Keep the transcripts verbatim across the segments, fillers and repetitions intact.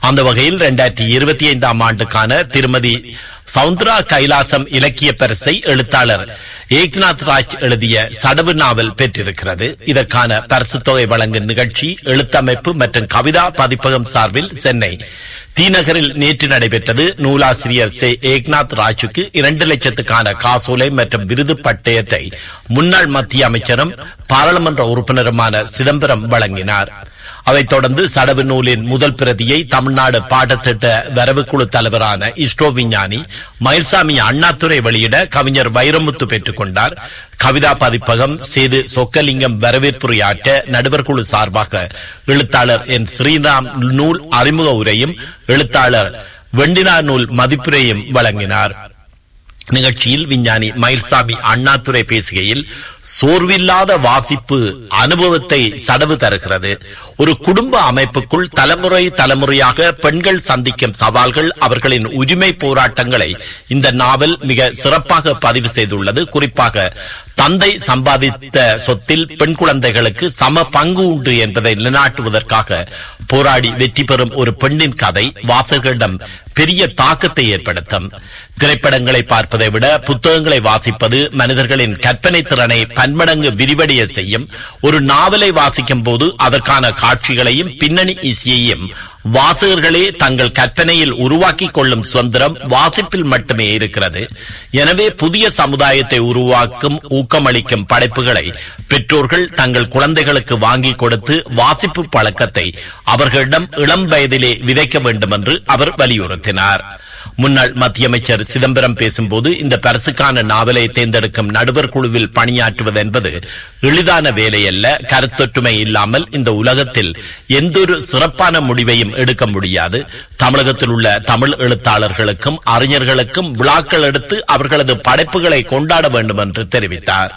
அந்த வகையில் இரண்டாயிரத்தி இருபத்தி ஐந்தாம் ஆண்டுக்கான திருமதி சவுந்தரா கைலாசம் இலக்கிய பரிசை எழுத்தாளர் ஏக்நாத் ராஜ் எழுதிய சடவு நாவல் பெற்றிருக்கிறது. இதற்கான பரிசு தொகை வழங்கும் நிகழ்ச்சி எழுத்தமைப்பு மற்றும் கவிதா பதிப்பகம் சார்பில் சென்னை தீநகரில் நேற்று நடைபெற்றது. நூலாசிரியர் சே ஏக்நாத் ராஜுக்கு இரண்டு லட்சத்துக்கான காசோலை மற்றும் விருது பட்டயத்தை முன்னாள் மத்திய அமைச்சரும் பாராளுமன்ற உறுப்பினருமான சிதம்பரம் வழங்கினார். அதைத் தொடர்ந்து சடவு நூலின் முதல் பிரதியை தமிழ்நாடு பாடத்திட்ட வரவுக்குழு தலைவரான இஸ்ரோ விஞ்ஞானி மயில்சாமி அண்ணாதுரை வெளியிட கவிஞர் வைரமுத்து பெற்றுக் கொண்டார். கவிதா பதிப்பகம் சேது சொக்கலிங்கம் வரவேற்புரையாற்ற நடுவர் குழு சார்பாக எழுத்தாளர் என் ஸ்ரீராம் நூல் அறிமுக உரையும் எழுத்தாளர் வெண்டினா நூல் மதிப்புரையும் வழங்கினார். நிகழ்ச்சியில் விஞ்ஞானி மயில்சாமி அண்ணாதுரை பேசுகையில், சோர்வில்லாத வாசிப்பு அனுபவத்தை சடவு தருகிறது. ஒரு குடும்ப அமைப்புக்குள் தலைமுறை தலைமுறையாக பெண்கள் சந்திக்கும் சவால்கள், அவர்களின் உரிமை போராட்டங்களை இந்த நாவல் மிக சிறப்பாக பதிவு செய்துள்ளது. குறிப்பாக தந்தை சம்பாதித்த சொத்தில் பெண் குழந்தைகளுக்கு சம பங்கு உண்டு என்பதை நிலைநாட்டுவதற்காக போராடி வெற்றி பெறும் ஒரு பெண்ணின் கதை வாசகர்களிடம் பெரிய தாக்கத்தை ஏற்படுத்தும். திரைப்படங்களை பார்ப்பதை விட புத்தகங்களை வாசிப்பது மனிதர்களின் கற்பனை திறனை பன்மடங்கு விரிவடைய செய்யும். ஒரு நாவலை வாசிக்கும் போது அதற்கான காட்சிகளையும் பின்னணி இசையையும் வாசகர்களே தங்கள் கற்பனையில் உருவாக்கிக் கொள்ளும் சுதந்திரம் வாசிப்பில் மட்டுமே இருக்கிறது. எனவே புதிய சமுதாயத்தை உருவாக்கும் ஊக்கமளிக்கும் படைப்புகளை பெற்றோர்கள் தங்கள் குழந்தைகளுக்கு வாங்கி கொடுத்து வாசிப்பு பழக்கத்தை அவர்களிடம் இளம் வயதிலே விதைக்க வேண்டும் என்று அவர் வலியுறுத்தினார். முன்னாள் மத்திய அமைச்சர் சிதம்பரம் பேசும்போது, இந்த பரிசுக்கான நாவலை தேர்ந்தெடுக்கும் நடுவர் குழுவில் பணியாற்றுவது என்பது எளிதான வேலையல்ல. கருத்தொற்றுமை இல்லாமல் இந்த உலகத்தில் எந்தொரு சிறப்பான முடிவையும் எடுக்க முடியாது. தமிழகத்தில் உள்ள தமிழ் எழுத்தாளர்களுக்கும் அறிஞர்களுக்கும் விழாக்கள் எடுத்து அவர்களது படைப்புகளை கொண்டாட வேண்டும் என்று தெரிவித்தார்.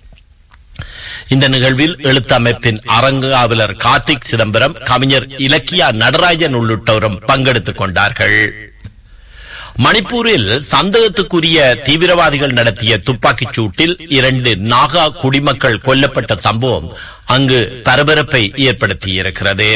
இந்த நிகழ்வில் எழுத்தமைப்பின் அரங்காவலர் கார்த்திக் சிதம்பரம், கவிஞர் இலக்கியா நடராஜன் உள்ளிட்டோரும் பங்கெடுத்துக் கொண்டார்கள். மணிப்பூரில் சந்தேகத்துக்குரிய தீவிரவாதிகள் நடத்திய துப்பாக்கிச் சூட்டில் இரண்டு நாகா குடிமக்கள் கொல்லப்பட்ட சம்பவம் அங்கு பரபரப்பை ஏற்படுத்தியிருக்கிறது.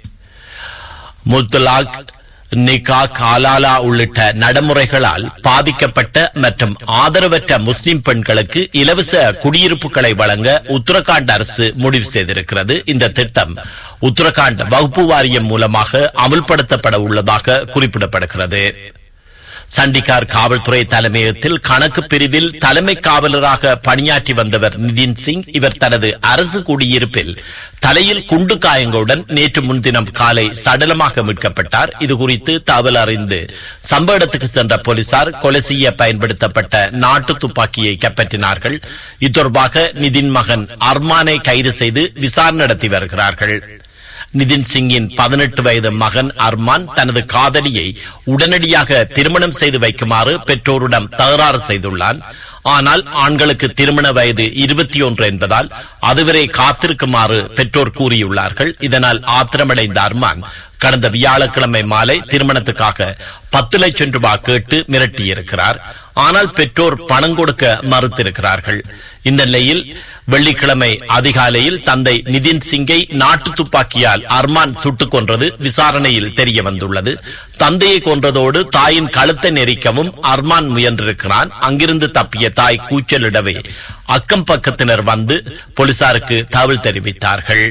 முத்தலாக், நிகா, காலாலா உள்ளிட்ட நடைமுறைகளால் பாதிக்கப்பட்ட மற்றும் ஆதரவற்ற முஸ்லிம் பெண்களுக்கு இலவச குடியிருப்புகளை வழங்க உத்தரகாண்ட் அரசு முடிவு செய்திருக்கிறது. இந்த திட்டம் உத்தரகாண்ட் வகுப்பு வாரியம் மூலமாக அமுல்படுத்தப்பட உள்ளதாக குறிப்பிடப்படுகிறது. சண்டிகார் காவல்துறை தலைமையகத்தில் கணக்கு பிரிவில் தலைமை காவலராக பணியாற்றி வந்தவர் நிதின் சிங். இவர் தனது அரசு குடியிருப்பில் தலையில் குண்டு காயங்களுடன் நேற்று முன்தினம் காலை சடலமாக மீட்கப்பட்டார். இதுகுறித்து தகவல் அறிந்து சம்பவ இடத்துக்கு சென்ற போலீசார் கொலை செய்ய பயன்படுத்தப்பட்ட நாட்டு துப்பாக்கியை கைப்பற்றினார்கள். இத்தொடர்பாக நிதின் மகன் அர்மானை கைது செய்து விசாரணை நடத்தி வருகிறார்கள். நிதின் சிங்கின் பதினெட்டு வயது மகன் அர்மான் தனது காதலியை உடனடியாக திருமணம் செய்து வைக்குமாறு பெற்றோரிடம் தகராறு செய்துள்ளான். ஆனால் ஆண்களுக்கு திருமண வயது இருபத்தி ஒன்று என்பதால் அதுவரை காத்திருக்குமாறு பெற்றோர் கூறியுள்ளார்கள். இதனால் ஆத்திரமடைந்த அர்மான் கடந்த வியாழக்கிழமை மாலை திருமணத்துக்காக பத்து லட்சம் ரூபாய் கேட்டு மிரட்டியிருக்கிறார். ஆனால் பெற்றோர் பணம் கொடுக்க மறுத்திருக்கிறார்கள். இந்த நிலையில் வெள்ளிக்கிழமை அதிகாலையில் தந்தை நிதின் சிங்கை நாட்டு துப்பாக்கியால் அர்மான் சுட்டுக் கொன்றது விசாரணையில் தெரிய வந்துள்ளது. தந்தையை கொன்றதோடு தாயின் கழுத்தை நெரிக்கவும் அர்மான் முயன்றிருக்கிறான். அங்கிருந்து தப்பிய தாய் கூச்சலிடவே அக்கம் பக்கத்தினர் வந்து போலீசாருக்கு தகவல் தெரிவித்தார்கள்.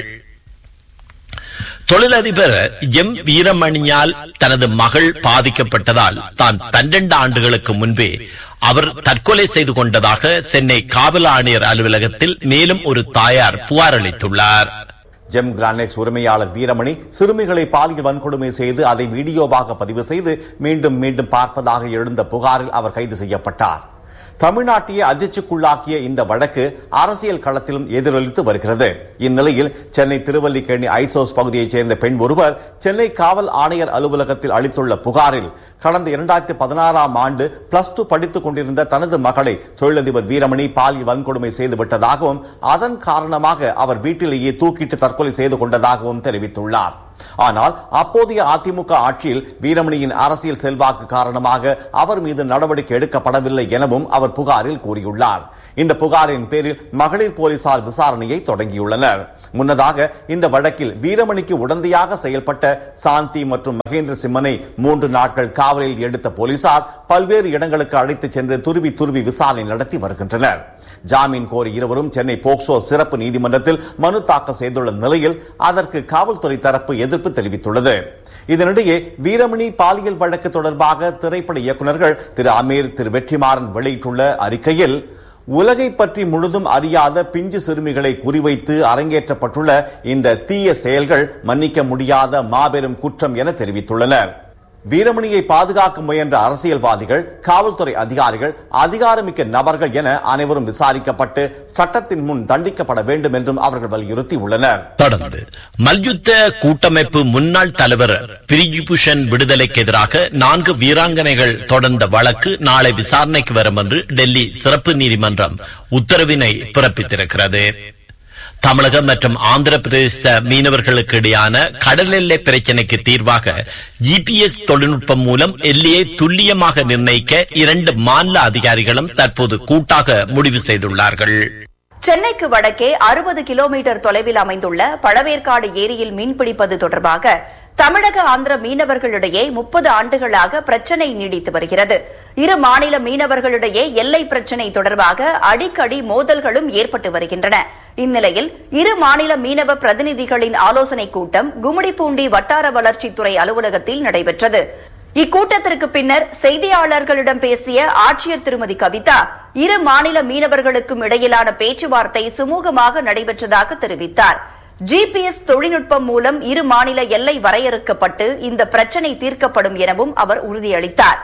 தொழிலதிபர் எம் வீரமணியால் தனது மகள் பாதிக்கப்பட்டதால் தான் பன்னிரண்டு ஆண்டுகளுக்கு முன்பே அவர் தற்கொலை செய்து கொண்டதாக சென்னை காவல் ஆணையர் அலுவலகத்தில் மேலும் ஒரு தாயார் புகார் அளித்துள்ளார். ஜெம் கிரானைட்ஸ் உரிமையாளர் வீரமணி சிறுமிகளை பாலியல் வன்கொடுமை செய்து அதை வீடியோவாக பதிவு செய்து மீண்டும் மீண்டும் பார்ப்பதாக எழுந்த புகாரில் அவர் கைது செய்யப்பட்டார். தமிழ்நாட்டையே அதிர்ச்சிக்குள்ளாக்கிய இந்த வழக்கு அரசியல் களத்திலும் எதிரொலித்து வருகிறது. இந்நிலையில் சென்னை திருவல்லிக்கேணி ஐசோஸ் பகுதியைச் சேர்ந்த பெண் ஒருவர் சென்னை காவல் ஆணையர் அலுவலகத்தில் அளித்துள்ள புகாரில் கடந்த இரண்டாயிரத்தி பதினாறாம் ஆண்டு பிளஸ் டூ படித்துக் கொண்டிருந்த தனது மகளை தொழிலதிபர் வீரமணி பாலியல் வன்கொடுமை செய்துவிட்டதாகவும் அதன் காரணமாக அவர் வீட்டிலேயே தூக்கிட்டு தற்கொலை செய்து கொண்டதாகவும் தெரிவித்துள்ளார். ஆனால் அப்போதைய அதிமுக ஆட்சியில் வீரமணியின் அரசியல் செல்வாக்கு காரணமாக அவர் மீது நடவடிக்கை எடுக்கப்படவில்லை எனவும் அவர் புகாரில் கூறியுள்ளார். இந்த புகாரின் பேரில் மகளிர் போலீசார் விசாரணையை தொடங்கியுள்ளனர். முன்னதாக இந்த வழக்கில் வீரமணிக்கு உடந்தையாக செயல்பட்ட சாந்தி மற்றும் மகேந்திர சிம்மனை மூன்று நாட்கள் காவலில் எடுத்த போலீசார் பல்வேறு இடங்களுக்கு அழைத்துச் சென்று துருவி துருவி விசாரணை நடத்தி வருகின்றனர். ஜாமீன் கோரி இருவரும் சென்னை போக்சோ சிறப்பு நீதிமன்றத்தில் மனு தாக்கல் செய்துள்ள நிலையில் அதற்கு காவல்துறை தரப்பு எதிர்ப்பு தெரிவித்துள்ளது. இதனிடையே வீரமணி பாலியல் வழக்கு தொடர்பாக திரைப்பட இயக்குநர்கள் திரு அமீர், திரு வெற்றிமாறன் வெளியிட்டுள்ள அறிக்கையில், உலகை பற்றி முழுதும் அறியாத பிஞ்சு சிறுமிகளை குறிவைத்து அரங்கேற்றப்பட்டுள்ள இந்த தீய செயல்கள் மன்னிக்க முடியாத மாபெரும் குற்றம் என தெரிவித்துள்ளனர். வீரமணியை பாதுகாக்க முயன்ற அரசியல்வாதிகள், காவல்துறை அதிகாரிகள், அதிகாரமிக்க நபர்கள் என அனைவரும் விசாரிக்கப்பட்டு சட்டத்தின் முன் தண்டிக்கப்பட வேண்டும் என்றும் அவர்கள் வலியுறுத்தியுள்ளனர். தொடர்ந்து மல்யுத்த கூட்டமைப்பு முன்னாள் தலைவர் பிரிஜிபூஷன் விடுதலைக்கு எதிராக நான்கு வீராங்கனைகள் தொடர்ந்த வழக்கு நாளை விசாரணைக்கு வரும் என்று டெல்லி சிறப்பு நீதிமன்றம் உத்தரவினை பிறப்பித்திருக்கிறது. தமிழகம் மற்றும் ஆந்திர பிரதேச மீனவர்களுக்கு இடையான கடல் எல்லை பிரச்சினைக்கு தீர்வாக ஜிபிஎஸ் தொழில்நுட்பம் மூலம் எல்லையை துல்லியமாக நிர்ணயிக்க இரண்டு மாநில அதிகாரிகளும் தற்போது கூட்டாக முடிவு செய்துள்ளார்கள். சென்னைக்கு வடக்கே அறுபது கிலோமீட்டர் தொலைவில் அமைந்துள்ள பழவேற்காடு ஏரியில் மீன்பிடிப்பது தொடர்பாக தமிழக ஆந்திர மீனவர்களிடையே முப்பது ஆண்டுகளாக பிரச்சினை நீடித்து வருகிறது. இரு மாநில மீனவர்களிடையே எல்லை பிரச்சினை தொடர்பாக அடிக்கடி மோதல்களும் ஏற்பட்டு வருகின்றன. இந்நிலையில் இரு மாநில மீனவ பிரதிநிதிகளின் ஆலோசனைக் கூட்டம் கும்மிடிப்பூண்டி வட்டார வளர்ச்சித்துறை அலுவலகத்தில் நடைபெற்றது. இக்கூட்டத்திற்கு பின்னர் செய்தியாளர்களிடம் பேசிய ஆட்சியர் திருமதி கவிதா, இரு மாநில மீனவர்களுக்கும் இடையிலான பேச்சுவார்த்தை சுமூகமாக நடைபெற்றதாக தெரிவித்தார். ஜிபிஎஸ் தொழில்நுட்பம் மூலம் இரு மாநில எல்லை வரையறுக்கப்பட்டு இந்த பிரச்சினை தீர்க்கப்படும் எனவும் அவர் உறுதியளித்தார்.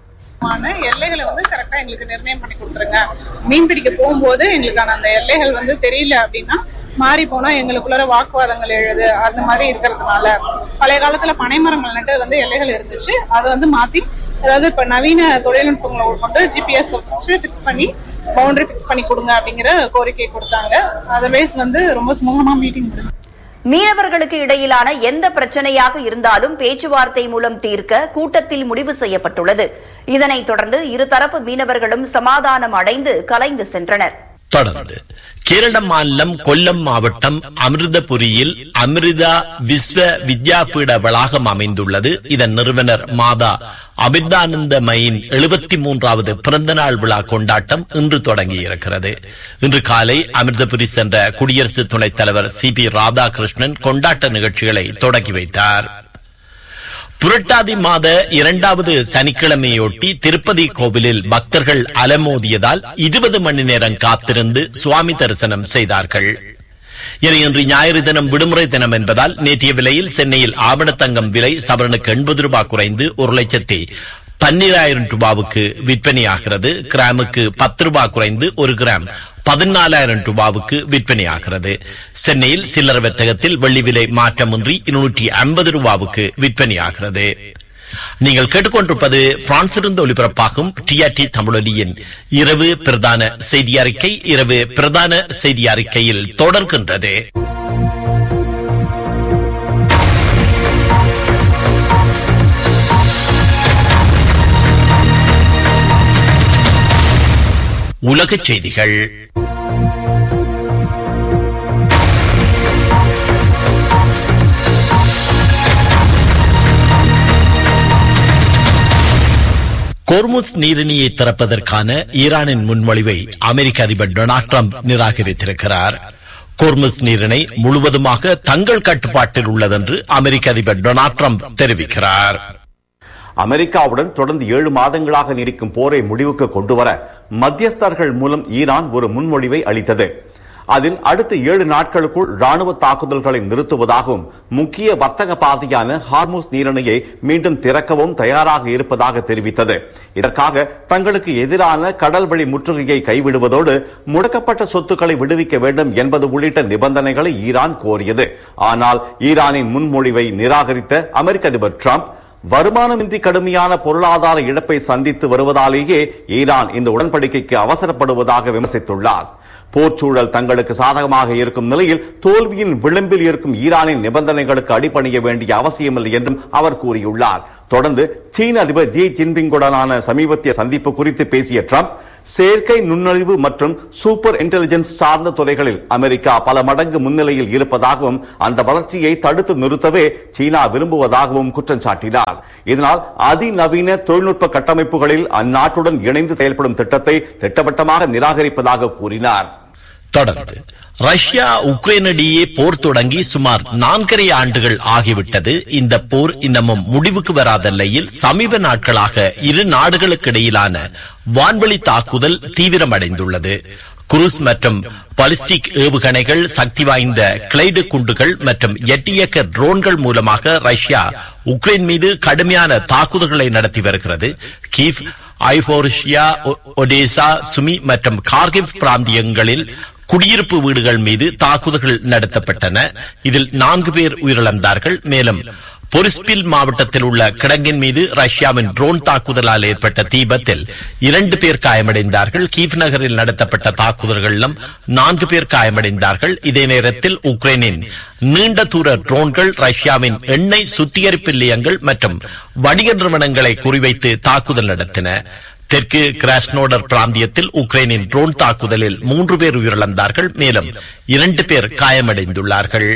எல்லைகளை வந்து கரெக்டா எங்களுக்கு நிர்ணயம் பண்ணி கொடுத்துருங்க. மீன் பிடிக்க போகும்போது எங்களுக்கான அந்த எல்லைகள் வந்து தெரியல அப்படின்னா மாறி போனா எங்களுக்குள்ள வாக்குவாதங்கள் எழுது, அந்த மாதிரி இருக்கிறதுனால பழைய காலத்துல பனைமரங்கள் நட்டு வந்து எல்லைகள் இருந்துச்சு. அதை வந்து மாத்தி, அதாவது இப்ப நவீன தொழில்நுட்பங்களை கொண்டு ஜிபிஎஸ் வச்சு பிக்ஸ் பண்ணி பவுண்டரி பிக்ஸ் பண்ணி கொடுங்க அப்படிங்கிற கோரிக்கை கொடுத்தாங்க. அதர்வைஸ் வந்து ரொம்ப சுமூகமா மீட்டிங் முடிஞ்சு. மீனவர்களுக்கு இடையிலான எந்த பிரச்சனையாக இருந்தாலும் பேச்சுவார்த்தை மூலம் தீர்க்க கூட்டத்தில் முடிவு செய்யப்பட்டுள்ளது. இதனைத் தொடர்ந்து இருதரப்பு மீனவர்களும் சமாதானம் அடைந்து கலைந்து சென்றனர். தொடர்ந்து கேரள மாநிலம் கொல்லம் மாவட்டம் அமிர்தபுரியில் அமிர்தா விஸ்வ வித்யாபீட வளாகம் அமைந்துள்ளது. இதன் நிறுவனர் மாதா அமிர்தானந்தமயின் எழுபத்தி மூன்றாவது பிறந்தநாள் விழா கொண்டாட்டம் இன்று தொடங்கியிருக்கிறது. இன்று காலை அமிர்தபுரி சென்ற குடியரசு துணைத் தலைவர் சி பி ராதாகிருஷ்ணன் கொண்டாட்ட நிகழ்ச்சிகளை தொடங்கி வைத்தார். புரட்டாதி மாத இரண்டாவது சனிக்கிழமையொட்டி திருப்பதி கோவிலில் பக்தர்கள் அலமோதியதால் இருபது மணி நேரம் காத்திருந்து சுவாமி தரிசனம் செய்தார்கள். இன்று ஞாயிறு தினம் விடுமுறை தினம் என்பதால் நேற்றைய விலையில் சென்னையில் ஆவணத்தங்கம் விலை சவரனுக்கு எண்பது ரூபாய் குறைந்து ஒரு லட்சத்தி பன்னிராயிரம் ரூபாவுக்கு விற்பனையாகிறது. கிராமுக்கு பத்து ரூபாய் குறைந்து ஒரு கிராம் பதினாலாயிரம் ரூபாவுக்கு விற்பனையாகிறது. சென்னையில் சில்லறை வர்த்தகத்தில் வெள்ளி விலை மாற்றமின்றி இருநூற்றி ஐம்பது ரூபாவுக்கு விற்பனையாகிறது. நீங்கள் கேட்டுக்கொண்டிருப்பது பிரான்சிலிருந்து ஒலிபரப்பாகும் டிஆர்டி தமிழொலியின் இரவு பிரதான செய்தி அறிக்கை. இரவு பிரதான செய்தி அறிக்கையில் தொடர்கின்றது. உலகச் செய்திகள். கோர்முஸ் நீரிணியை திறப்பதற்கான ஈரானின் முன்மொழிவை அமெரிக்க அதிபர் டொனால்ட் ட்ரம்ப் நிராகரித்திருக்கிறார். கோர்முஸ் நீரிணை முழுவதுமாக தங்கள் கட்டுப்பாட்டில் உள்ளதென்று அமெரிக்க அதிபர் டொனால்ட் ட்ரம்ப் தெரிவிக்கிறார். அமெரிக்காவுடன் தொடர்ந்து ஏழு மாதங்களாக நீடிக்கும் போரை முடிவுக்கு கொண்டுவர மத்தியஸ்தர்கள் மூலம் ஈரான் ஒரு முன்மொழிவை அளித்தது. அதில் அடுத்த ஏழு நாட்களுக்குள் ராணுவ தாக்குதல்களை நிறுத்துவதாகவும் முக்கிய வர்த்தக பாதையான ஹார்முஸ் நீரிணையை மீண்டும் திறக்கவும் தயாராக இருப்பதாக தெரிவித்தது. இதற்காக தங்களுக்கு எதிரான கடல் வழி முற்றுகையை கைவிடுவதோடு முடக்கப்பட்ட சொத்துக்களை விடுவிக்க வேண்டும் என்பது உள்ளிட்ட நிபந்தனைகளை ஈரான் கோரியது. ஆனால் ஈரானின் முன்மொழிவை நிராகரித்த அமெரிக்க அதிபர் டிரம்ப் வருமானமின்றி கடுமையான பொருளாதார இழப்பை சந்தித்து வருவதாலேயே ஈரான் இந்த உடன்படிக்கைக்கு அவசரப்படுவதாக விமர்சித்துள்ளார். போர்ச்சூழல் தங்களுக்கு சாதகமாக இருக்கும் நிலையில் தோல்வியின் விளிம்பில் இருக்கும் ஈரானின் நிபந்தனைகளுக்கு அடிபணிய வேண்டிய அவசியமில்லை என்றும் அவர் கூறியுள்ளார். தொடர்ந்து சீன அதிபர் ஜி ஜின்பிங்குடனான சமீபத்திய சந்திப்பு குறித்து பேசிய ட்ரம்ப், செயற்கை நுண்ணறிவு மற்றும் சூப்பர் இன்டெலிஜென்ஸ் சார்ந்த துறைகளில் அமெரிக்கா பல மடங்கு முன்னிலையில் இருப்பதாகவும் அந்த வளர்ச்சியை தடுத்து நிறுத்தவே சீனா விரும்புவதாகவும் குற்றம் சாட்டினார். இதனால் அதிநவீன தொழில்நுட்ப கட்டமைப்புகளில் அந்நாட்டுடன் இணைந்து செயல்படும் திட்டத்தை திட்டவட்டமாக நிராகரிப்பதாக கூறினார். தொடர்ந்து ரஷ்யா உக்ரைனிடையே போர் தொடங்கி சுமார் நான்கரை ஆண்டுகள் ஆகிவிட்டது. இந்த போர் இன்னமும் முடிவுக்கு வராத நிலையில் சமீப நாட்களாக இரு நாடுகளுக்கு இடையிலான வான்வெளி தாக்குதல் தீவிரமடைந்துள்ளது. குரூஸ் மற்றும் பாலிஸ்டிக் ஏவுகணைகள், சக்தி வாய்ந்த கிளைடு குண்டுகள் மற்றும் எட்டியக்க ட்ரோன்கள் மூலமாக ரஷ்யா உக்ரைன் மீது கடுமையான தாக்குதல்களை நடத்தி வருகிறது. கீவ், ஐபோரிஷியா, ஒடேசா, சுமி மற்றும் கார்கிவ் பிராந்தியங்களில் குடியிருப்பு வீடுகள் மீது தாக்குதல்கள் நடத்தப்பட்டன. இதில் நான்கு பேர் உயிரிழந்தார்கள். மேலும் பொரிஸ்பில் மாவட்டத்தில் உள்ள கிடங்கின் மீது ரஷ்யாவின் ட்ரோன் தாக்குதலால் ஏற்பட்ட தீபத்தில் இரண்டு பேர் காயமடைந்தார்கள். கீவ் நகரில் நடத்தப்பட்ட தாக்குதல்களிலும் நான்கு பேர் காயமடைந்தார்கள். இதே நேரத்தில் உக்ரைனின் நீண்ட தூர ட்ரோன்கள் ரஷ்யாவின் எண்ணெய் சுத்திகரிப்பு நிலையங்கள் மற்றும் வணிக நிறுவனங்களை குறிவைத்து தாக்குதல் நடத்தின. தெற்கு கிராஸ்னோடர் பிராந்தியத்தில் உக்ரைனின் ட்ரோன் தாக்குதலில் மூன்று பேர் உயிரிழந்தார்கள். மேலும் இரண்டு பேர் காயமடைந்துள்ளார்கள்.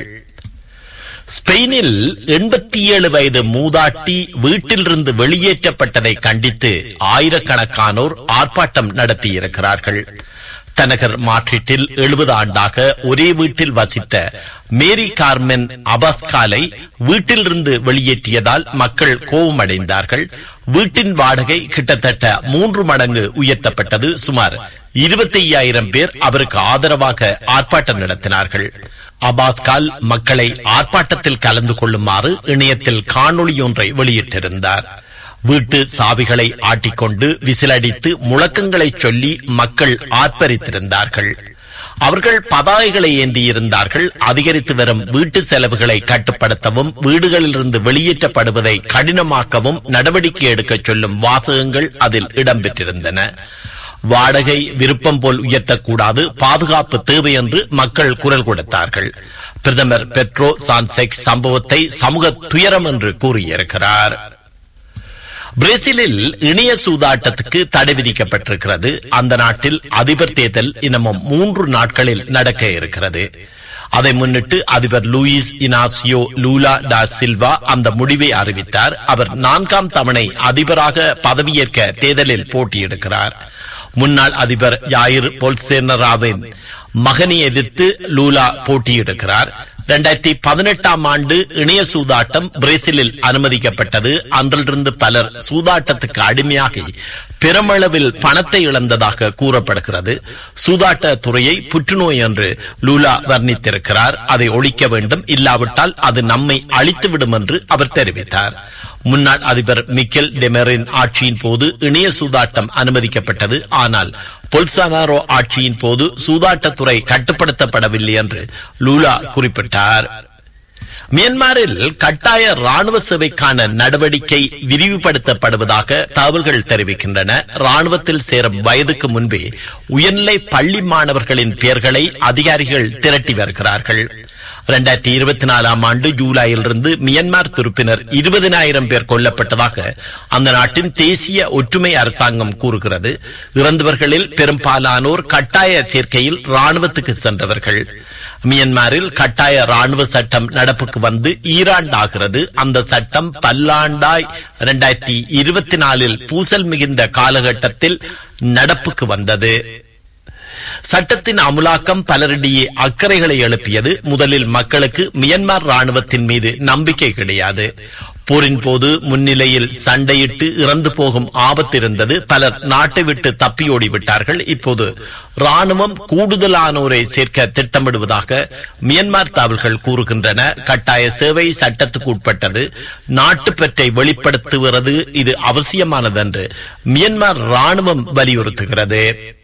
ஸ்பெயினில் எண்பத்தி ஏழு வயது மூதாட்டி வீட்டிலிருந்து வெளியேற்றப்பட்டதை கண்டித்து ஆயிரக்கணக்கானோர் ஆர்ப்பாட்டம் நடத்தியிருக்கிறார்கள். தலைநகர் மாட்ரிட்டில் எழுபது ஆண்டாக ஒரே வீட்டில் வசித்த மேரி கார்மென் அபாஸ்காலை வீட்டிலிருந்து வெளியேற்றியதால் மக்கள் கோபமடைந்தார்கள். வீட்டின் வாடகை கிட்டத்தட்ட மூன்று மடங்கு உயர்த்தப்பட்டது. சுமார் இருபத்தி ஐயாயிரம் பேர் அவருக்கு ஆதரவாக ஆர்ப்பாட்டம் நடத்தினார்கள். அபாஸ்கால் மக்களை ஆர்ப்பாட்டத்தில் கலந்து கொள்ளுமாறு இணையத்தில் காணொளி ஒன்றை வெளியிட்டிருந்தார். வீட்டு சாவிகளை ஆட்டிக்கொண்டு விசிலடித்து முழக்கங்களை சொல்லி மக்கள் ஆர்ப்பரித்திருந்தார்கள். அவர்கள் பதாகைகளை ஏந்தியிருந்தார்கள். அதிகரித்து வரும் வீட்டு செலவுகளை கட்டுப்படுத்தவும் வீடுகளிலிருந்து வெளியேற்றப்படுவதை கடினமாக்கவும் நடவடிக்கை எடுக்க சொல்லும் வாசகங்கள் அதில் இடம்பெற்றிருந்தன. வாடகை விருப்பம் போல் உயர்த்தக்கூடாது, பாதுகாப்பு தேவை என்று மக்கள் குரல் கொடுத்தார்கள். பிரதமர் பெட்ரோ சான்செக்ஸ் சம்பவத்தை சமூக துயரம் என்று கூறியிருக்கிறார். பிரேசிலில் இணைய சூதாட்டத்துக்கு தடை விதிக்கப்பட்டிருக்கிறது. அந்த நாட்டில் அதிபர் தேர்தல் இன்னமும் மூன்று நாட்களில் நடக்க இருக்கிறது. அதை முன்னிட்டு அதிபர் லூயிஸ் இனாசியோ லூலா டா சில்வா அந்த முடிவை அறிவித்தார். அவர் நான்காம் தவணை அதிபராக பதவியேற்க தேர்தலில் போட்டியிடுகிறார். முன்னாள் அதிபர் யாயிர் போல்சேனராவின் மகனை எதிர்த்து லூலா போட்டியிடுகிறார். இரண்டாயிரத்தி பதினெட்டாம் ஆண்டு இணைய சூதாட்டம் பிரேசிலில் அனுமதிக்கப்பட்டது. அன்றிலிருந்து பலர் சூதாட்டத்துக்கு அடிமையாகி பெருமளவில் பணத்தை இழந்ததாக கூறப்படுகிறது. சூதாட்ட துறையை புற்றுநோய் என்று லூலா வர்ணித்திருக்கிறார். அதை ஒழிக்க வேண்டும், இல்லாவிட்டால் அது நம்மை அழித்துவிடும் என்று அவர் தெரிவித்தார். முன்னாள் அதிபர் மிக்கேல் டெமெரின் ஆட்சியின் போது இணைய சூதாட்டம் அனுமதிக்கப்பட்டது. ஆனால் பொல்சனாரோ ஆட்சியின் போது சூதாட்டத்துறை கட்டுப்படுத்தப்படவில்லை என்று லூலா குறிப்பிட்டார். மியான்மரில் கட்டாய ராணுவ சேவைக்கான நடவடிக்கை விரிவுபடுத்தப்படுவதாக தகவல்கள் தெரிவிக்கின்றன. ராணுவத்தில் சேரும் வயதுக்கு முன்பே உயர்நிலை பள்ளி மாணவர்களின் பெயர்களை அதிகாரிகள் திரட்டி வருகிறார்கள். இரண்டாயிரத்தி இருபத்தி நாலாம் ஆண்டு ஜூலையிலிருந்து மியான்மர் துருப்பினர் இருபதினாயிரம் பேர் கொல்லப்பட்டதாக அந்த நாட்டின் தேசிய ஒற்றுமை அரசாங்கம் கூறுகிறது. இறந்தவர்களில் பெரும்பாலானோர் கட்டாய சேர்க்கையில் ராணுவத்துக்கு சென்றவர்கள். மியான்மரில் கட்டாய ராணுவ சட்டம் நடப்புக்கு வந்து ஈராண்டு ஆகிறது. அந்த சட்டம் பல்லாண்டாய் இரண்டாயிரத்தி இருபத்தி நாலில் பூசல் மிகுந்த காலகட்டத்தில் நடப்புக்கு வந்தது. சட்டத்தின் அமுலாக்கம் பலரிடையே அக்கறைகளை எழுப்பியது. முதலில் மக்களுக்கு மியான்மர் ராணுவத்தின் மீது நம்பிக்கை கிடையாது. போரின் போது முன்னிலையில் சண்டையிட்டு இறந்து போகும் ஆபத்து இருந்தது. பலர் நாட்டை விட்டு தப்பியோடிவிட்டார்கள். இப்போது ராணுவம் கூடுதலானோரை சேர்க்க திட்டமிடுவதாக மியான்மர் தகவல்கள் கூறுகின்றன. கட்டாய சேவை சட்டத்துக்கு உட்பட்டது. நாட்டுப்பற்றை வெளிப்படுத்துகிறது. இது அவசியமானது என்று மியான்மர் ராணுவம் வலியுறுத்துகிறது.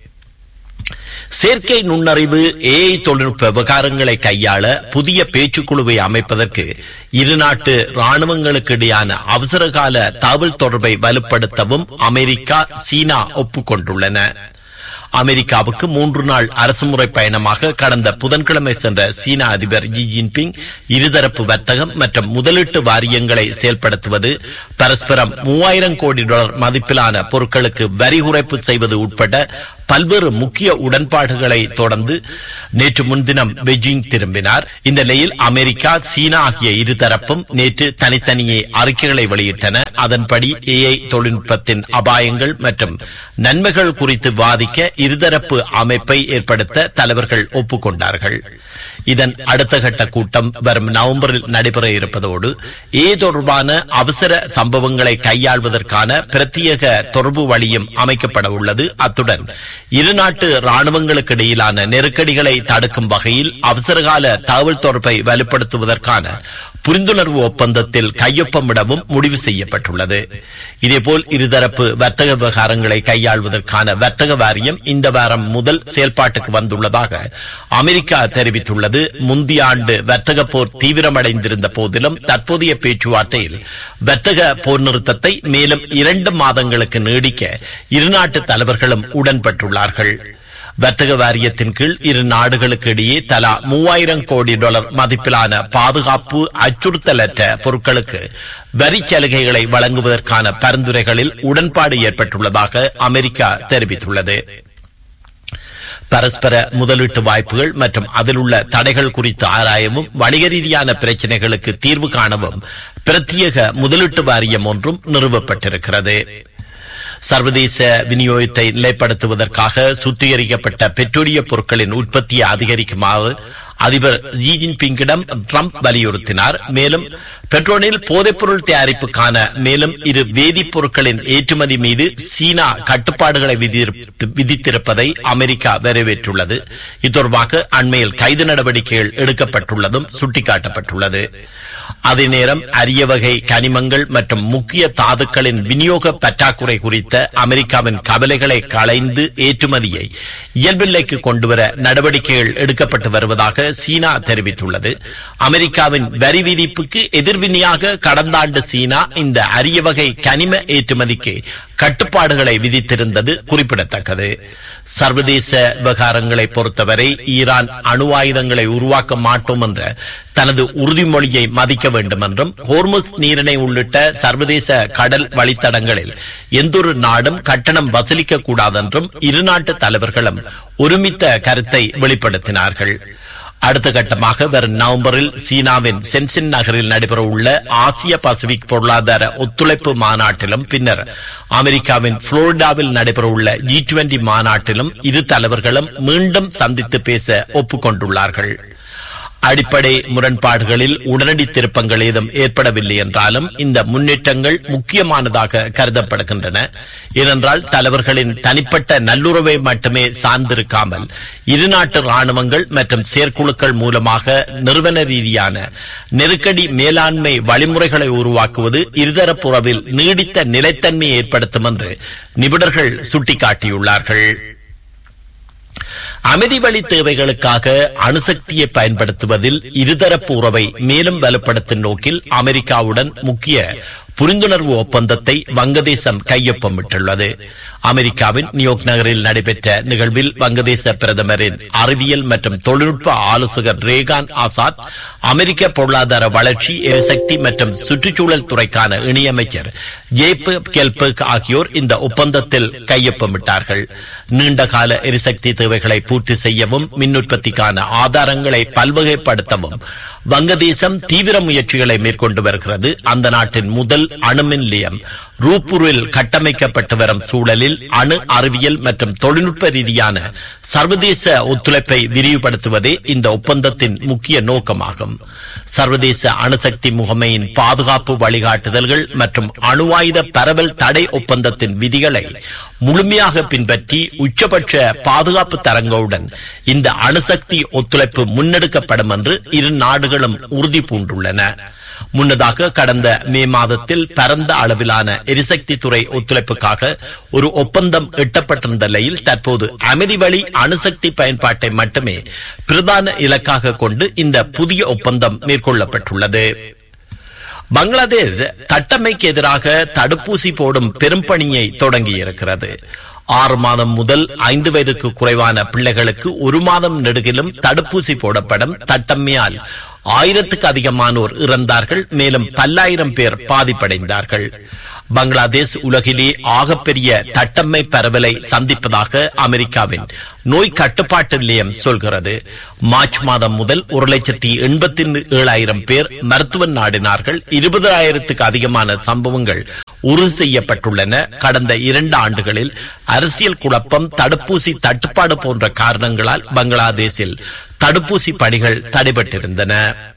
செயற்கை நுண்ணறிவு ஏஐ தொழில்நுட்ப விவகாரங்களை கையாள புதிய பேச்சுக்குழுவை அமைப்பதற்கு இரு நாட்டு ராணுவங்களுக்கு இடையான அவசரகால தகவல் தொடர்பை வலுப்படுத்தவும் அமெரிக்கா, சீனா ஒப்புக்கொண்டுள்ளன. அமெரிக்காவுக்கு மூன்று நாள் அரசுமுறை பயணமாக கடந்த புதன்கிழமை சென்ற சீன அதிபர் ஜி ஜின்பிங் இருதரப்பு வர்த்தகம் மற்றும் முதலீட்டு வாரியங்களை செயல்படுத்துவது, பரஸ்பரம் மூவாயிரம் கோடி டாலர் மதிப்பிலான பொருட்களுக்கு வரி குறைப்பு செய்வது உட்பட பல்வேறு முக்கிய உடன்பாடுகளை தொடர்ந்து நேற்று முன்தினம் பெய்ஜிங் திரும்பினார். இந்த நிலையில் அமெரிக்கா, சீனா ஆகிய இருதரப்பும் நேற்று தனித்தனியே அறிக்கைகளை வெளியிட்டன. அதன்படி ஏஐ தொழில்நுட்பத்தின் அபாயங்கள் மற்றும் நன்மைகள் குறித்து வாதிக்க இருதரப்பு அமைப்பை ஏற்படுத்த தலைவர்கள் ஒப்புக்கொண்டார்கள். இதன் அடுத்த கட்ட கூட்டம் வரும் நவம்பரில் நடைபெற இருப்பதோடு ஏ தொடர்பான அவசர சம்பவங்களை கையாள்வதற்கான பிரத்யேக தொடர்பு வழியும் அமைக்கப்பட உள்ளது. அத்துடன் இருநாட்டு ராணுவங்களுக்கு இடையிலான நெருக்கடிகளை தடுக்கும் வகையில் அவசரகால தகவல் தொடர்பை வலுப்படுத்துவதற்கான புரிந்துணர்வு ஒப்பந்தத்தில் கையொப்பமிடவும் முடிவு செய்யப்பட்டுள்ளது. இதேபோல் இருதரப்பு வர்த்தக விவகாரங்களை கையாள்வதற்கான வர்த்தக வாரியம் இந்த வாரம் முதல் செயல்பாட்டுக்கு வந்துள்ளதாக அமெரிக்கா தெரிவித்துள்ளது. முந்தைய ஆண்டு வர்த்தக போர் தீவிரமடைந்திருந்த போதிலும் தற்போதைய பேச்சுவார்த்தையில் வர்த்தக போர் நிறுத்தத்தை மேலும் இரண்டு மாதங்களுக்கு நீடிக்க இருநாட்டு தலைவர்களும் உடன்பட்டுள்ளார்கள். வர்த்தக வாரியத்தின் கீழ் இரு நாடுகளுக்கு இடையே தலா மூவாயிரம் கோடி டாலர் மதிப்பிலான பாதுகாப்பு அச்சுறுத்தலற்ற பொருட்களுக்கு வரி சலுகைகளை வழங்குவதற்கான பரிந்துரைகளில் உடன்பாடு ஏற்பட்டுள்ளதாக அமெரிக்கா தெரிவித்துள்ளது. பரஸ்பர முதலீட்டு வாய்ப்புகள் மற்றும் அதில் உள்ள தடைகள் குறித்து ஆராயவும் வணிக ரீதியான பிரச்சினைகளுக்கு தீர்வு காணவும் பிரத்யேக முதலீட்டு வாரியம் ஒன்றும் நிறுவப்பட்டிருக்கிறது. சர்வதேச விநியோகத்தை நிலைப்படுத்துவதற்காக சுத்திகரிக்கப்பட்ட பெட்ரோலிய பொருட்களின் உற்பத்தியை அதிகரிக்குமாறு அதிபர் ஜி ஜின்பிங்கிடம் ட்ரம்ப் வலியுறுத்தினார். மேலும் பெட்ரோலில் போதைப்பொருள் தயாரிப்புக்கான மேலும் இரு வேதிப்பொருட்களின் ஏற்றுமதி மீது சீனா கட்டுப்பாடுகளை விதித்திருப்பதை அமெரிக்கா வரவேற்றுள்ளது. இது தொடர்பாக அண்மையில் கைது நடவடிக்கைகள் எடுக்கப்பட்டுள்ளதும் சுட்டிக்காட்டப்பட்டுள்ளது. அதே நேரம் அரிய வகை கனிமங்கள் மற்றும் முக்கிய தாதுக்களின் விநியோக பற்றாக்குறை குறித்த அமெரிக்காவின் கவலைகளை களைந்து ஏற்றுமதியை இயல்பில்லைக்கு கொண்டுவர நடவடிக்கைகள் எடுக்கப்பட்டு வருவதாக சீனா தெரிவித்துள்ளது. அமெரிக்காவின் வரி விதிப்புக்கு எதிர்வினையாக கடந்த ஆண்டு சீனா இந்த அரிய வகை கனிம ஏற்றுமதிக்கு கட்டுப்பாடுகளை விதித்திருந்தது குறிப்பிடத்தக்கது. சர்வதேச விவகாரங்களை பொறுத்தவரை ஈரான் அணு ஆயுதங்களை உருவாக்க மாட்டோம் என்ற தனது உறுதிமொழியை மதிக்க வேண்டும் என்றும் ஹோர்முஸ் நீரிணை உள்ளிட்ட சர்வதேச கடல் வழித்தடங்களில் எந்தொரு நாடும் கட்டணம் வசூலிக்க கூடாது என்றும் இருநாட்டு தலைவர்களும் ஒருமித்த கருத்தை வெளிப்படுத்தினார்கள். அடுத்த கட்டமாக வரும் நவம்பரில் சீனாவின் சென்சின் நகரில் நடைபெற உள்ள ஆசிய பசிபிக் பொருளாதார ஒத்துழைப்பு மாநாட்டிலும் பின்னர் அமெரிக்காவின் புளோரிடாவில் நடைபெற உள்ள ஜி டுவெண்டி மாநாட்டிலும் இரு தலைவர்களும் மீண்டும் சந்தித்து பேச ஒப்புக்கொண்டுள்ளார்கள். அடிப்படை முரண்பாடுகளில் உடனடி திருப்பங்கள் ஏதும் ஏற்படவில்லை என்றாலும் இந்த முன்னேற்றங்கள் முக்கியமானதாக கருதப்படுகின்றன. ஏனென்றால் தலைவர்களின் தனிப்பட்ட நல்லுறவை மட்டுமே சார்ந்திருக்காமல் இருநாட்டு ராணுவங்கள் மற்றும் செயற்குழுக்கள் மூலமாக நிறுவன ரீதியான நெருக்கடி மேலாண்மை வழிமுறைகளை உருவாக்குவது இருதரப்பு உறவில் நீடித்த நிலைத்தன்மையை ஏற்படுத்தும் என்று நிபுணர்கள் சுட்டிக்காட்டியுள்ளார்கள். அமைதி வழி தேவைகளுக்காக அணுசக்தியை பயன்படுத்துவதில் இருதரப்பு உறவை மேலும் வலுப்படுத்தும் நோக்கில் அமெரிக்காவுடன் முக்கிய புரிந்துணர்வு ஒப்பந்தத்தை வங்கதேசம் கையொப்பமிட்டுள்ளது. அமெரிக்காவின் நியூயார்க் நகரில் நடைபெற்ற நிகழ்வில் வங்கதேச பிரதமரின் அறிவியல் மற்றும் தொழில்நுட்ப ஆலோசகர் ரேகான் ஆசாத், அமெரிக்க பொருளாதார வளர்ச்சி, எரிசக்தி மற்றும் சுற்றுச்சூழல் துறைக்கான இணையமைச்சர் ஜேப் கெல்பர்க் ஆகியோர் இந்த ஒப்பந்தத்தில் கையொப்பமிட்டார்கள். நீண்டகால எரிசக்தி தேவைகளை பூர்த்தி செய்யவும் மின் உற்பத்திக்கான ஆதாரங்களை பல்வகைப்படுத்தவும் வங்கதேசம் தீவிர முயற்சிகளை மேற்கொண்டு வருகிறது. அந்த நாட்டின் முதல் அணுமின் நிலையம் ரூப்பூரில் கட்டமைக்கப்பட்டு வரும் சூழலில் அணு அறிவியல் மற்றும் தொழில்நுட்ப ரீதியான சர்வதேச ஒத்துழைப்பை விரிவுபடுத்துவதே இந்த ஒப்பந்தத்தின் முக்கிய நோக்கமாகும். சர்வதேச அணுசக்தி முகமையின் பாதுகாப்பு வழிகாட்டுதல்கள் மற்றும் அணு ஆயுத பரவல் தடை ஒப்பந்தத்தின் விதிகளை முழுமையாக பின்பற்றி உச்சபட்ச பாதுகாப்பு தரங்களுடன் இந்த அணுசக்தி ஒத்துழைப்பு முன்னெடுக்கப்படும் என்று இரு நாடுகளும் உறுதி பூண்டுள்ளன. முன்னதாக கடந்த மே மாதத்தில் பரந்த அளவிலான எரிசக்தி துறை ஒத்துழைப்புக்காக ஒரு ஒப்பந்தம் எட்டப்பட்டிருந்த நிலையில் தற்போது அமைதி வழி அணுசக்தி பயன்பாட்டை மட்டுமே பிரதான இலக்காக கொண்டு இந்த புதிய ஒப்பந்தம் மேற்கொள்ளப்பட்டுள்ளது. பங்களாதேஷ் தட்டமைக்கு எதிராக தடுப்பூசி போடும் பெரும் பணியை தொடங்கியிருக்கிறது. ஆறு மாதம் முதல் ஐந்து வயதுக்கு குறைவான பிள்ளைகளுக்கு ஒரு மாதம் நெடுகிலும் தடுப்பூசி போடப்படும். தட்டம்மையால் ஆயிரத்துக்கு அதிகமானோர் இறந்தார்கள். மேலும் பல்லாயிரம் பேர் பாதிப்படைந்தார்கள். பங்களாதேஷ் உலகிலே ஆகப்பெரிய தட்டம்மை பரவலை சந்திப்பதாக அமெரிக்காவின் நோய் கட்டுப்பாட்டு நிலையம் சொல்கிறது. மார்ச் மாதம் முதல் ஒரு லட்சத்தி எண்பத்தி ஏழாயிரம் பேர் மருத்துவ நாடினார்கள். இருபதாயிரத்துக்கு அதிகமான சம்பவங்கள் உறுதி செய்யப்பட்டுள்ளன. கடந்த இரண்டு ஆண்டுகளில் அரசியல் குழப்பம், தடுப்பூசி தட்டுப்பாடு போன்ற காரணங்களால் பங்களாதேஷில் தடுப்பூசி பணிகள் தடைபட்டிருந்தன.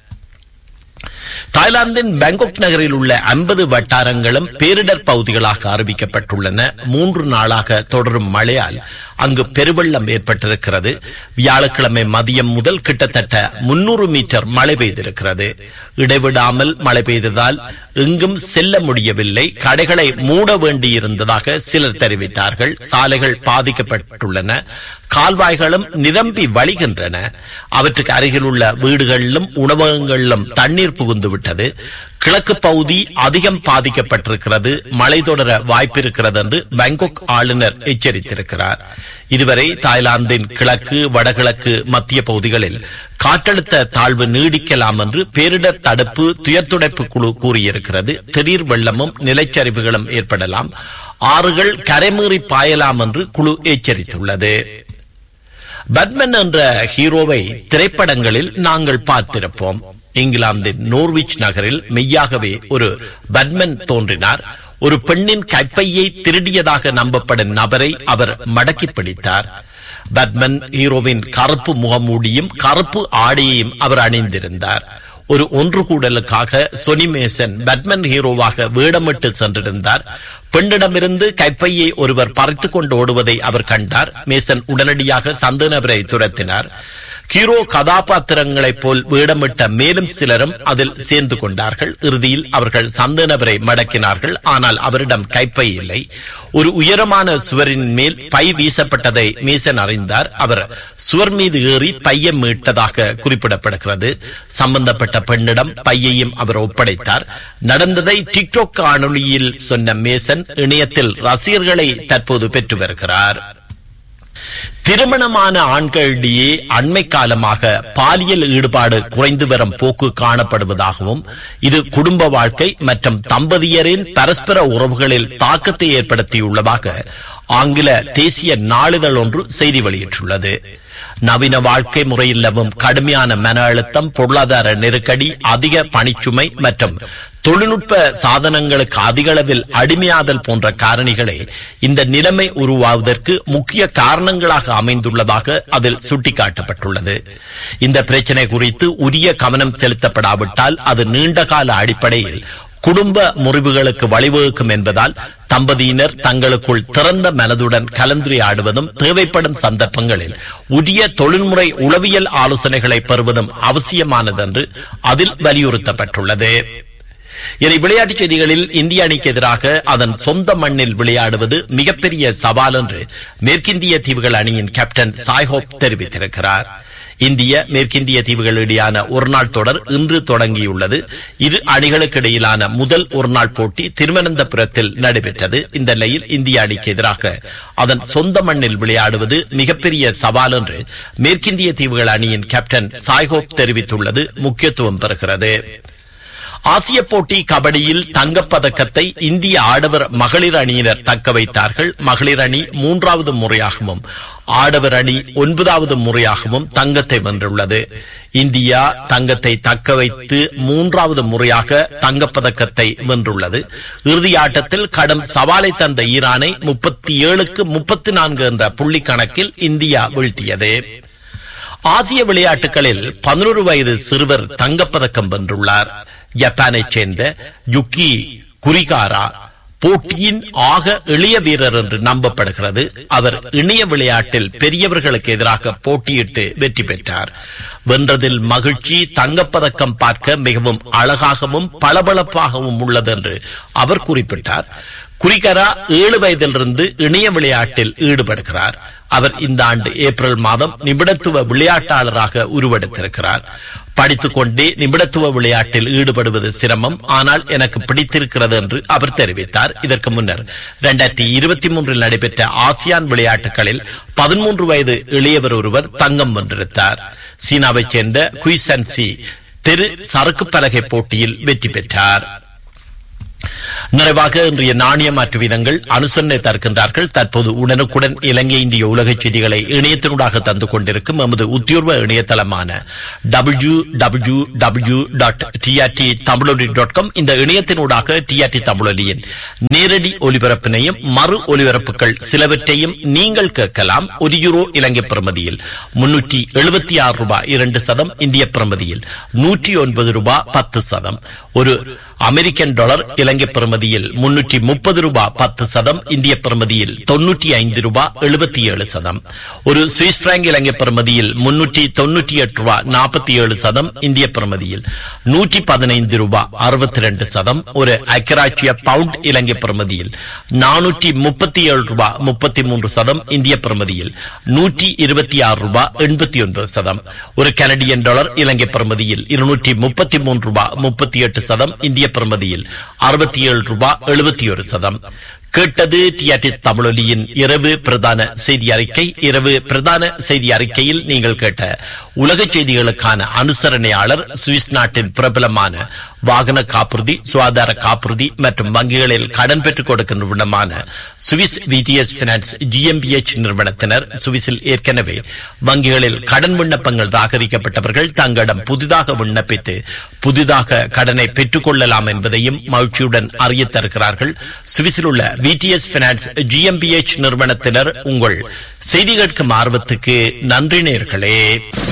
தாய்லாந்தின் பாங்காக் நகரில் உள்ள ஐம்பது வட்டாரங்களும் பேரிடர் பகுதிகளாக அறிவிக்கப்பட்டுள்ளன. மூன்று நாளாக தொடரும் மழையால் அங்கு பெருவெள்ளம் ஏற்பட்டிருக்கிறது. வியாழக்கிழமை மதியம் முதல் கிட்டத்தட்ட முன்னூறு மீட்டர் மழை பெய்திருக்கிறது. இடைவிடாமல் மழை பெய்ததால் எங்கும் செல்ல முடியவில்லை. கடைகளை மூட வேண்டியிருந்ததாக சிலர் தெரிவித்தார்கள். சாலைகள் பாதிக்கப்பட்டுள்ளன. கால்வாய்களும் நிரம்பி வழிகின்றன. அவற்றுக்கு அருகில் உள்ள வீடுகளிலும் உணவகங்களிலும் தண்ணீர் புகுந்து விட்டது. கிழக்கு பகுதி அதிகம் பாதிக்கப்பட்டிருக்கிறது. மழை தொடர வாய்ப்பிருக்கிறது என்று பாங்காக் ஆளுநர் எச்சரித்திருக்கிறார். இதுவரை தாய்லாந்தின் கிழக்கு, வடகிழக்கு, மத்திய பகுதிகளில் காற்றழுத்த தாழ்வு நீடிக்கலாம் என்று பேரிடர் தடுப்பு துயர்துடைப்பு குழு கூறியிருக்கிறது. திடீர் வெள்ளமும் நிலச்சரிவுகளும் ஏற்படலாம். ஆறுகள் கரைமீறி பாயலாம் என்று குழு எச்சரித்துள்ளது. பேட்மேன் என்ற ஹீரோவை திரைப்படங்களில் நாங்கள் பார்த்திருப்போம். இங்கிலாந்தின் நோர்விச் நகரில் மெய்யாகவே ஒரு பேட்மேன் தோன்றினார். ஒரு பெண்ணின் கைப்பையை திருடியதாக நம்பப்படும் நபரை அவர் மடக்கி பிடித்தார். பேட்மேன் ஹீரோவின் கருப்பு முகமூடியும் கருப்பு ஆடையையும் அவர் அணிந்திருந்தார். ஒரு ஒன்று கூடலுக்காக சொனி மேசன் பேட்மேன் ஹீரோவாக வேடமிட்டு சென்றிருந்தார். பெண்ணிடமிருந்து கைப்பையை ஒருவர் பறித்துக் கொண்டு ஓடுவதை அவர் கண்டார். மேசன் உடனடியாக சந்தேக நபரை துரத்தினார். ஹீரோ கதாபாத்திரங்களைப் போல் வேடமிட்ட மேலும் சிலரும் அதில் சேர்ந்து கொண்டார்கள். இறுதியில் அவர்கள் சந்தேக நபரை மடக்கினார்கள். ஆனால் அவரிடம் கைப்பை இல்லை. ஒரு உயரமான சுவரின் மேல் பை வீசப்பட்டதை மேசன் அறிந்தார். அவர் சுவர் மீது ஏறி பையை மீட்டதாக குறிப்பிடப்படுகிறது. சம்பந்தப்பட்ட பெண்ணிடம் பையையும் அவர் ஒப்படைத்தார். நடந்ததை டிக்டாக் காணொலியில் சொன்ன மேசன் இணையத்தில் ரசிகர்களை தற்போது பெற்று வருகிறார். திருமணமான ஆண்களிடையே அண்மை காலமாக பாலியல் ஈடுபாடு குறைந்து வரும் போக்கு காணப்படுவதாகவும் இது குடும்ப வாழ்க்கை மற்றும் தம்பதியரின் பரஸ்பர உறவுகளில் தாக்கத்தை ஏற்படுத்தியுள்ளதாக ஆங்கில தேசிய நாளிதழ் ஒன்று செய்தி வெளியிட்டுள்ளது. நவீன வாழ்க்கை முறையில் நிலவும் கடுமையான மன அழுத்தம், பொருளாதார நெருக்கடி, அதிக பணிச்சுமை மற்றும் தொழில்நுட்ப சாதனங்களுக்கு அதிக அளவில் அடிமையாதல் போன்ற காரணிகளை இந்த நிலைமை உருவாவதற்கு முக்கிய காரணங்களாக அமைந்துள்ளதாக அதில் சுட்டிக்காட்டப்பட்டுள்ளது. இந்த பிரச்சனை குறித்து உரிய கவனம் செலுத்தப்படாவிட்டால் அது நீண்டகால அடிப்படையில் குடும்ப முறிவுகளுக்கு வழிவகுக்கும் என்பதால் தம்பதியினர் தங்களுக்குள் திறந்த மனதுடன் கலந்துரையாடுவதும் தேவைப்படும் சந்தர்ப்பங்களில் உரிய தொழில்முறை உளவியல் ஆலோசனைகளை பெறுவதும் அவசியமானது என்று அதில் வலியுறுத்தப்பட்டுள்ளது. இனி விளையாட்டுச் செய்திகளில் இந்திய அணிக்கு எதிராக அதன் சொந்த மண்ணில் விளையாடுவது மிகப்பெரிய சவால் என்று மேற்கிந்திய தீவுகள் அணியின் கேப்டன் சாய்ஹோப் தெரிவித்திருக்கிறார். இந்திய மேற்கிந்திய தீவுகள் இடையான ஒருநாள் தொடர் இன்று தொடங்கியுள்ளது. இரு அணிகளுக்கு இடையிலான முதல் ஒருநாள் போட்டி திருவனந்தபுரத்தில் நடைபெற்றது. இந்த நிலையில் இந்திய அணிக்கு எதிராக அதன் சொந்த மண்ணில் விளையாடுவது மிகப்பெரிய சவால் என்று மேற்கிந்திய தீவுகள் அணியின் கேப்டன் சாய்ஹோப் தெரிவித்துள்ளது முக்கியத்துவம் பெறுகிறது. ஆசிய போட்டி கபடியில் தங்கப்பதக்கத்தை இந்திய ஆடவர் மகளிர் அணியினர் தக்க வைத்தார்கள். மகளிர் அணி மூன்றாவது முறையாகவும் ஆடவர் அணி ஒன்பதாவது முறையாகவும் தங்கத்தை வென்றுள்ளது. இந்தியா தங்கத்தை தக்க வைத்து மூன்றாவது முறையாக தங்கப்பதக்கத்தை வென்றுள்ளது. இறுதி ஆட்டத்தில் கடும் சவாலை தந்த ஈரானை முப்பத்தி ஏழுக்கு முப்பத்தி நான்கு என்ற புள்ளி கணக்கில் இந்தியா வீழ்த்தியது. ஆசிய விளையாட்டுகளில் பதினோரு வயது சிறுவர் தங்கப்பதக்கம் வென்றுள்ளார். ஜப்பானை சேர்ந்த யுக்கி குரிகாரா போட்டியின் ஆக எளிய வீரர் என்று நம்பப்படுகிறது. அவர் இணைய விளையாட்டில் பெரியவர்களுக்கு எதிராக போட்டியிட்டு வெற்றி பெற்றார். வென்றதில் மகிழ்ச்சி, தங்கப்பதக்கம் பார்க்க மிகவும் அழகாகவும் பளபளப்பாகவும் உள்ளது என்று அவர் குறிப்பிட்டார். குரிகரா ஏழு வயதிலிருந்து இணைய விளையாட்டில் ஈடுபடுகிறார். அவர் இந்த ஆண்டு ஏப்ரல் மாதம் நிபுணத்துவ விளையாட்டாளராக உருவெடுத்திருக்கிறார். படித்துக் கொண்டே நிபுணத்துவ விளையாட்டில் ஈடுபடுவது சிரமம், ஆனால் எனக்கு பிடித்திருக்கிறது என்று அவர் தெரிவித்தார். இதற்கு முன்னர் இரண்டாயிரத்தி இருபத்தி மூன்றில் நடைபெற்ற ஆசியான் விளையாட்டுகளில் பதிமூன்று வயது இளையவர் ஒருவர் தங்கம் வென்றிருந்தார். சீனாவைச் சேர்ந்த குய்சன்சி தெரு சறுக்கு பலகை போட்டியில் வெற்றி பெற்றார். நிறைவாக இன்றைய நாணய மாற்று வீதங்கள் அனுசரணை தருகின்றார்கள். தற்போது உடனுக்குடன் இலங்கை இந்திய உலக செய்திகளை இணையத்தினூடாக தந்து கொண்டிருக்கும் எமது உத்தியோர்வ இணையதளமான W W W dot TRT தமிழொலி டாட் காம் இந்த இணையத்தினூடாக டிஆர்டி தமிழொலியின் நேரடி ஒலிபரப்பினையும் மறு ஒலிபரப்புகள் சிலவற்றையும் நீங்கள் கேட்கலாம். ஒரு யூரோ இலங்கை பிரமதியில் முன்னூற்றி எழுபத்தி ஆறு ரூபாய் இரண்டு சதம், இந்திய பிரமதியில் நூற்றி ஒன்பது ரூபாய் பத்து சதம். ஒரு அமெரிக்கன் டாலர் இலங்கை பிரமதியில் முன்னூற்றி முப்பது ரூபாய் பத்து சதம், இந்திய பிரமதியில் தொன்னூற்றி ஐந்து ரூபாய் எழுபத்தி ஏழு சதம். ஒரு சுவிஸ் பிராங்க் இலங்கை பிரமதியில் முன்னூற்றி தொன்னூற்றி எட்டு ரூபாய் நாற்பத்தி ஏழு சதம், இந்திய பிரமதியில் நூற்றி பதினைந்து ரூபாய் அறுபத்தி ரெண்டு சதம். ஒரு ஐக்கியராட்சிய பவுண்ட் இலங்கை பிரமதியில் நானூற்றி முப்பத்தி ஏழு ரூபாய் முப்பத்தி மூன்று சதம், இந்திய பிரமதியில் நூற்றி இருபத்தி ஆறு ரூபாய் எண்பத்தி ஒன்பது சதம். ஒரு கனடியன் டாலர் இலங்கை பிரமதியில் இருநூற்றி முப்பத்தி மூன்று ரூபாய் முப்பத்தி எட்டு சதம், இந்திய பிரமதியில் அறுபத்தி ஏழு ரூபாய் எழுபத்தி ஒரு சதம். கேட்டது டிஆர்டி தமிழொலியின் இரவு பிரதான செய்தி அறிக்கை. இரவு பிரதான செய்தி அறிக்கையில் நீங்கள் கேட்ட உலக செய்திகளுக்கான அனுசரணையாளர் சுவிஸ் நாட்டின் பிரபலமான வாகன காப்புறுதி, சுகாதார காப்புறுதி மற்றும் வங்கிகளில் கடன் பெற்றுக் கொடுக்கின்ற விடமான சுவிஸ் விடிஎஸ் பினான்ஸ் ஜிஎம்பிஎச் நிறுவனத்தினர். சுவிஸில் ஏற்கனவே வங்கிகளில் கடன் விண்ணப்பங்கள் ராகரிக்கப்பட்டவர்கள் தங்களிடம் புதிதாக விண்ணப்பித்து புதிதாக கடனை பெற்றுக் கொள்ளலாம் என்பதையும் மகிழ்ச்சியுடன் அறிய தருகிறார்கள். சுவிஸில் உள்ள விடிஎஸ் பினான்ஸ் ஜிஎம்பிஎச் நிறுவனத்தினர். உங்கள் செய்தி கேட்கும் ஆர்வத்துக்கு நன்றி நேயர்களே.